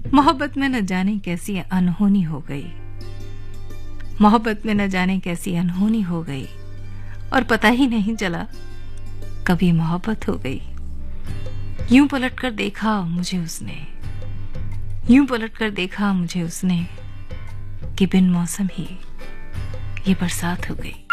मोहब्बत में न जाने कैसी अनहोनी हो गई, मोहब्बत में न जाने कैसी अनहोनी हो गई, और पता ही नहीं चला कभी मोहब्बत हो गई। यूं पलट कर देखा मुझे उसने, यूं पलट कर देखा मुझे उसने कि बिन मौसम ही ये बरसात हो गई।